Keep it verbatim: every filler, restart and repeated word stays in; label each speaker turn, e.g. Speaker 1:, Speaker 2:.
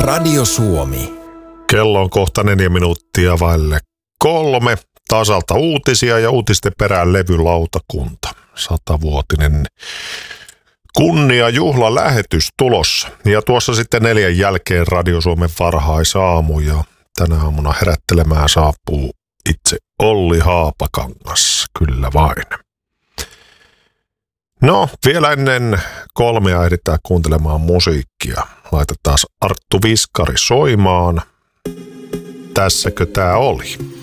Speaker 1: Radio Suomi.
Speaker 2: Kello on kohta neljä minuuttia vaille kolme. Tasalta uutisia ja uutisten perään levylautakunta. Satavuotinen kunniajuhlalähetys tulossa. Ja tuossa sitten neljän jälkeen Radio Suomen varhaisaamu. Ja tänä aamuna herättelemään saapuu itse Olli Haapakangas. Kyllä vain. No, vielä ennen kolmea ehditään kuuntelemaan musiikkia. Laitetaan Arttu Viskari soimaan. Tässäkö tää oli?